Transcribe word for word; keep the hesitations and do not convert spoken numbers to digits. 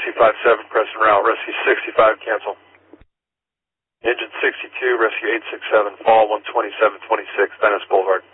Rescue five seven, press en route. Rescue sixty-five, cancel. Engine sixty-two, Rescue eight six seven, fall one twenty-seven twenty-six, Venice Boulevard.